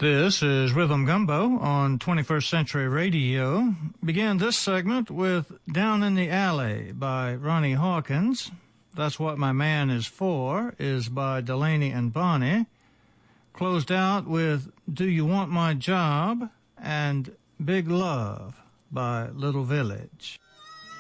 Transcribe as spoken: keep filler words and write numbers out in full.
This is Rhythm Gumbo on twenty-first Century Radio. Began this segment with Down in the Alley by Ronnie Hawkins. That's What My Man Is For is by Delaney and Bonnie. Closed out with Do You Want My Job and Big Love by Little Village.